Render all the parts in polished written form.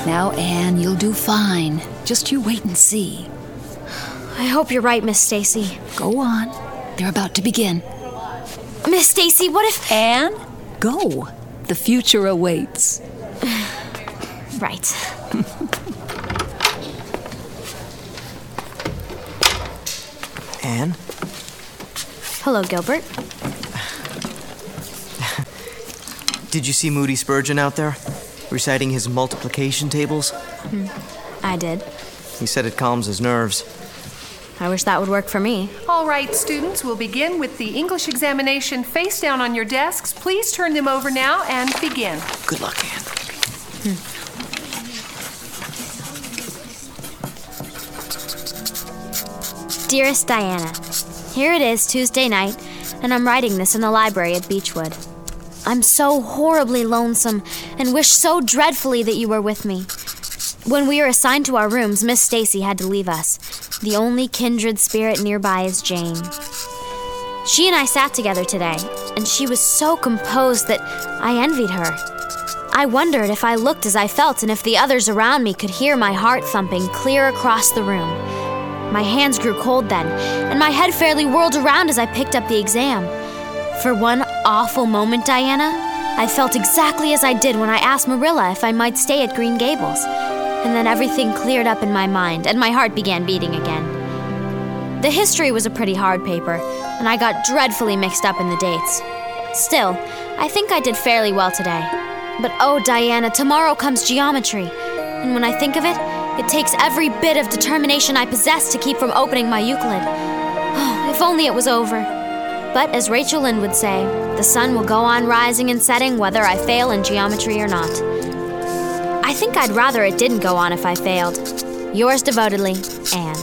Now, Anne, you'll do fine. Just you wait and see. I hope you're right, Miss Stacy. Go on. They're about to begin. Miss Stacy, what if... Anne, go. The future awaits. Right. Anne? Hello, Gilbert. Did you see Moody Spurgeon out there, reciting his multiplication tables? I did. He said it calms his nerves. I wish that would work for me. All right, students, we'll begin with the English examination face down on your desks. Please turn them over now and begin. Good luck, Anne. Dearest Diana, here it is Tuesday night, and I'm writing this in the library at Beechwood. I'm so horribly lonesome and wish so dreadfully that you were with me. When we were assigned to our rooms, Miss Stacy had to leave us. The only kindred spirit nearby is Jane. She and I sat together today, and she was so composed that I envied her. I wondered if I looked as I felt and if the others around me could hear my heart thumping clear across the room. My hands grew cold then, and my head fairly whirled around as I picked up the exam. For one awful moment, Diana, I felt exactly as I did when I asked Marilla if I might stay at Green Gables. And then everything cleared up in my mind, and my heart began beating again. The history was a pretty hard paper, and I got dreadfully mixed up in the dates. Still, I think I did fairly well today. But oh, Diana, tomorrow comes geometry. And when I think of it, it takes every bit of determination I possess to keep from opening my Euclid. Oh, if only it was over. But as Rachel Lynde would say, the sun will go on rising and setting whether I fail in geometry or not. I think I'd rather it didn't go on if I failed. Yours devotedly, Anne.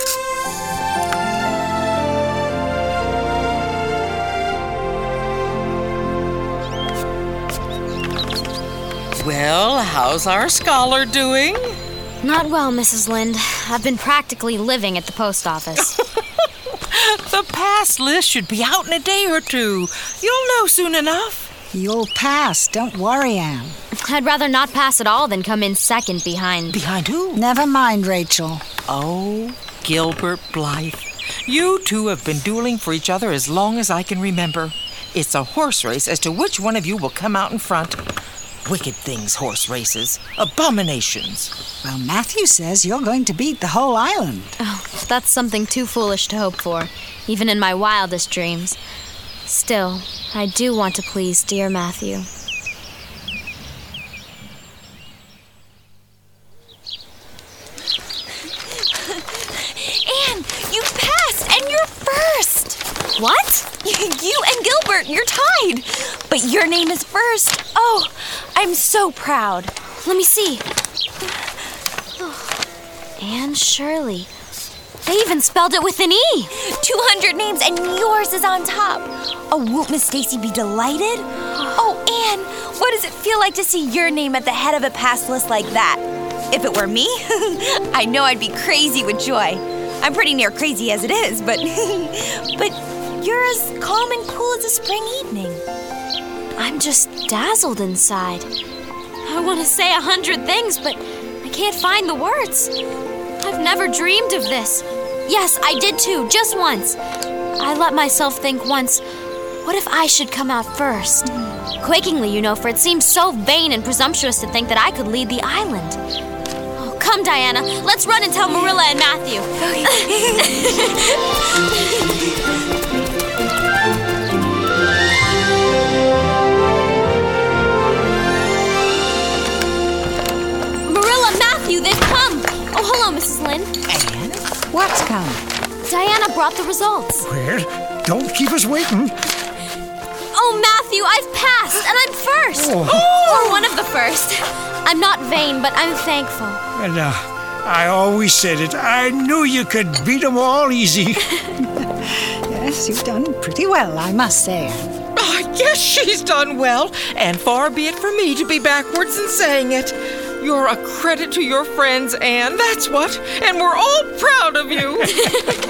Well, how's our scholar doing? Not well, Mrs. Lynde. I've been practically living at the post office. The pass list should be out in a day or two. You'll know soon enough. You'll pass. Don't worry, Anne. I'd rather not pass at all than come in second behind. Behind who? Never mind, Rachel. Oh, Gilbert Blythe. You two have been dueling for each other as long as I can remember. It's a horse race as to which one of you will come out in front. Wicked things, horse races. Abominations. Well, Matthew says you're going to beat the whole island. Oh, that's something too foolish to hope for, even in my wildest dreams. Still, I do want to please dear Matthew. Anne, you passed and you're first. What? You and Gilbert, you're tied. But your name is first. Oh, I'm so proud. Let me see. Oh, Anne Shirley. They even spelled it with an E. 200 names and yours is on top. Oh, won't Miss Stacy be delighted? Oh, Anne, what does it feel like to see your name at the head of a pass list like that? If it were me, I know I'd be crazy with joy. I'm pretty near crazy as it is, but you're as calm and cool as a spring evening. I'm just dazzled inside. I want to say 100 things, but I can't find the words. I've never dreamed of this. Yes, I did too, just once. I let myself think once, what if I should come out first? Quakingly, you know, for it seemed so vain and presumptuous to think that I could lead the island. Oh, come, Diana, let's run and tell Marilla and Matthew. Marilla, Matthew, they've come. Oh, hello, Mrs. Lynde. Anne? What's come? Diana brought the results. Well, don't keep us waiting. Oh, Matthew, I've passed, and I'm first. Or one of the first. I'm not vain, but I'm thankful. And I always said it. I knew you could beat them all easy. Yes, you've done pretty well, I must say. Oh, yes, she's done well, and far be it from me to be backwards in saying it. You're a credit to your friends, Anne, that's what, and we're all proud of you.